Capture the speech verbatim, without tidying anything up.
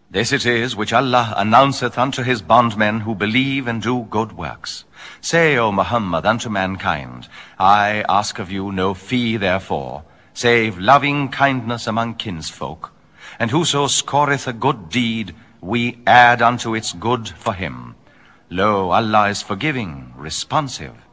This it is which Allah announceth unto his bondmen who believe and do good works. Say, O Muhammad, unto mankind, I ask of you no fee therefore, save loving kindness among kinsfolk. And whoso scoreth a good deed, we add unto its good for him. Lo, Allah is forgiving, responsive.